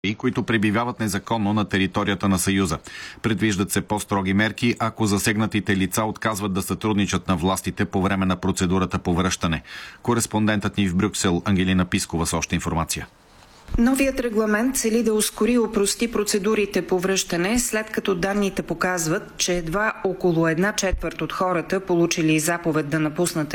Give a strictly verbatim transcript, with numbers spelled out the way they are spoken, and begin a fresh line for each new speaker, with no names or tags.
и които пребивават незаконно на територията на Съюза. Предвиждат се по-строги мерки, ако засегнатите лица отказват да сътрудничат на властите по време на процедурата по връщане. Кореспондентът ни в Брюксел Ангелина Пискова с още информация.
Новият регламент цели да ускори и опрости процедурите по връщане, след като данните показват, че едва около една четвърт от хората, получили заповед да напуснат